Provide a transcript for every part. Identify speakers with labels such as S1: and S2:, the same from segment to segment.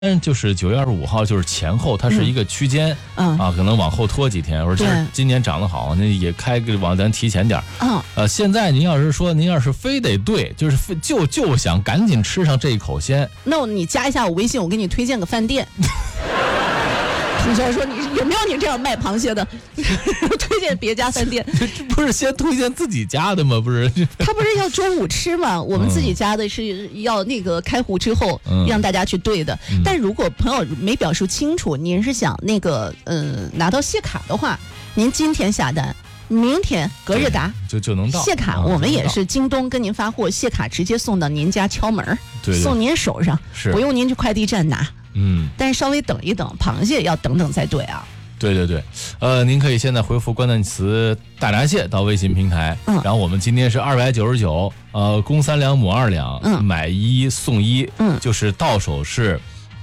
S1: 就是9月25号，就是前后，它是一个区间，可能往后拖几天，或者今年涨得好，那也开个往咱提前点。现在您要是说，您要是非得对，就是就想赶紧吃上这一口鲜，
S2: 那你加一下我微信，我给你推荐个饭店。同学说：“你有没有你这样卖螃蟹的？推荐别家饭店。
S1: 这不是先推荐自己家的吗？不是，
S2: 他不是要中午吃吗？我们自己家的是要那个开壶之后让大家去对的。但如果朋友没表述清楚，您是想那个拿到蟹卡的话，您今天下单。”明天隔日达
S1: 就能到
S2: 蟹卡，我们也是京东跟您发货，蟹卡直接送到您家敲门，送您手上，不用您去快递站拿。但是稍微等一等，螃蟹要等等再对啊。
S1: 对，您可以现在回复关键词大闸蟹到微信平台，然后我们今天是299，公3两母2两，买1送1，就是到手是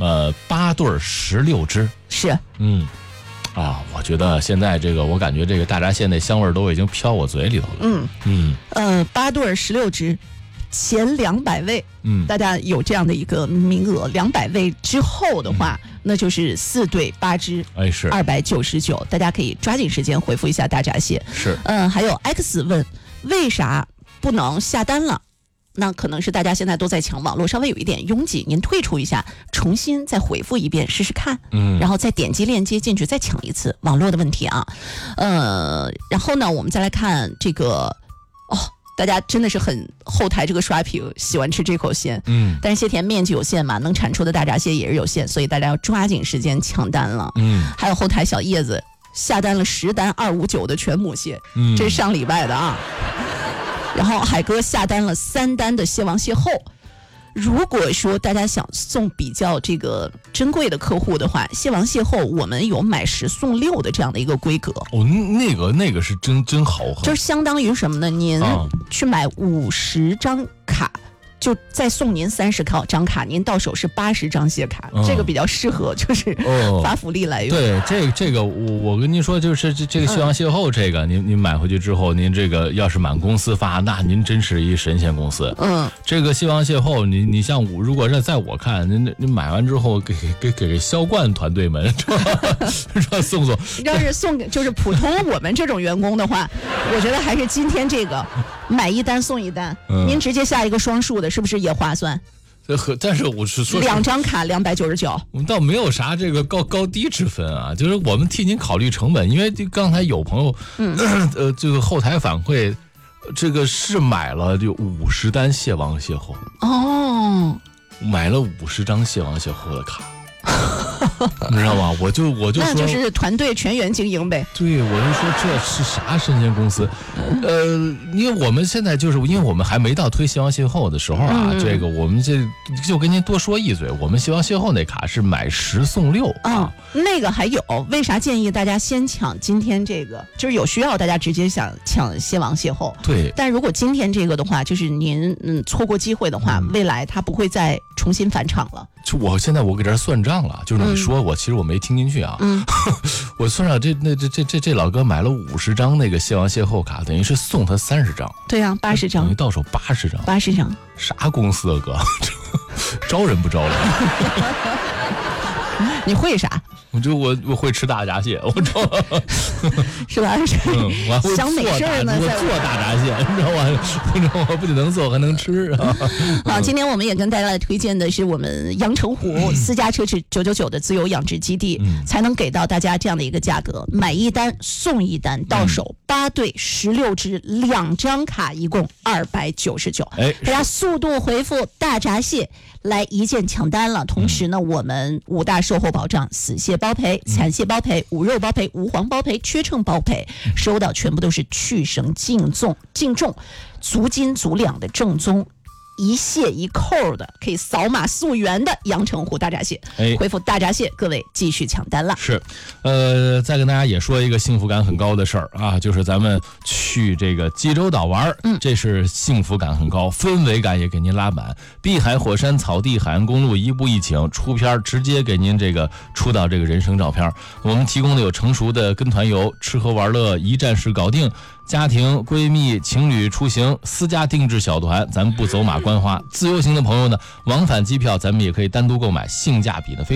S1: 8对16只，
S2: 是，
S1: 我觉得现在这个，我感觉这个大闸蟹那香味都已经飘我嘴里头了。
S2: 8对16只，前200位，大家有这样的一个名额，200位之后的话，那就是4对8只，
S1: 是
S2: 299，大家可以抓紧时间回复一下大闸蟹。
S1: 是，
S2: 还有 X 问为啥不能下单了？那可能是大家现在都在抢，网络稍微有一点拥挤，您退出一下，重新再回复一遍试试看，然后再点击链接进去再抢一次，网络的问题啊。然后呢，我们再来看这个，大家真的是很后台这个刷屏，喜欢吃这口鲜，但是蟹田面积有限嘛，能产出的大闸蟹也是有限，所以大家要抓紧时间抢单了。还有后台小叶子下单了10单259的全母蟹，这是上礼拜的啊。然后海哥下单了3单的蟹王蟹后。如果说大家想送比较这个珍贵的客户的话，蟹王蟹后我们有买10送6的这样的一个规格。
S1: 那个是真豪横，
S2: 就是相当于什么呢？您去买50张卡，就再送您30张卡，您到手是80张蟹卡，这个比较适合就是发福利来用。
S1: 对，这个我跟您说，就是这个蟹王蟹后这个，您买回去之后，您这个要是满公司发，那您真是一神仙公司。这个蟹王蟹后，你像如果是在我看，您买完之后给销冠团队们送。
S2: 要是送给就是普通我们这种员工的话，我觉得还是今天这个买1单送1单，您直接下一个双数的。是不是也划算？
S1: 但是我是说
S2: ，2张卡299，
S1: 我们倒没有啥这个高低之分啊，就是我们替您考虑成本，因为刚才有朋友，这个后台反馈，这个是买了就50单蟹王蟹后，买了50张蟹王蟹后的卡。你知道吗？我就说，
S2: 那就是团队全员经营呗。
S1: 对，我就说这是啥神仙公司？因为我们现在就是因为我们还没到推蟹王蟹后的时候啊，这个我们这就跟您多说一嘴，我们蟹王蟹后那卡是买10送6啊。
S2: 那个还有，为啥建议大家先抢今天这个？就是有需要大家直接想抢蟹王蟹后。
S1: 对。
S2: 但如果今天这个的话，就是您错过机会的话，未来它不会再重新返场了。
S1: 就我现在我给这儿算账了，就是你说其实我没听进去啊。我算上这老哥买了50张那个蟹王蟹后卡，等于是送他30张。
S2: 对啊，80张，
S1: 等于到手80张。
S2: 80张，
S1: 啥公司啊哥？招人不招人？
S2: 你会啥？
S1: 我会吃大闸蟹，我
S2: 是吧？
S1: 我会
S2: 想美事呢，
S1: 我做大闸蟹，你知道吗？我不仅能做，还能吃啊！
S2: 好，今天我们也跟大家来推荐的是我们阳澄湖私家车是999的自由养殖基地，才能给到大家这样的一个价格，买1单送1单，到手8对16只，2张卡，一共299。大家速度回复大闸蟹来一键抢单了。同时呢，我们5大售后保障：死蟹包赔、残蟹包赔、无肉包赔、无黄包赔、缺秤包赔，收到全部都是去绳净重、足斤足两的正宗。一蟹一扣的，可以扫码溯源的阳澄湖大闸蟹，回复大闸蟹，各位继续抢单了。
S1: 是，再跟大家也说一个幸福感很高的事儿啊，就是咱们去这个济州岛玩，这是幸福感很高，氛围感也给您拉满。碧海火山草地海岸公路一步一请出片，直接给您这个出到这个人生照片。我们提供的有成熟的跟团游，吃喝玩乐一站式搞定。 家庭、闺蜜、情侣出行，私家定制小团，咱们不走马观花。自由行的朋友呢，往返机票咱们也可以单独购买，性价比呢非常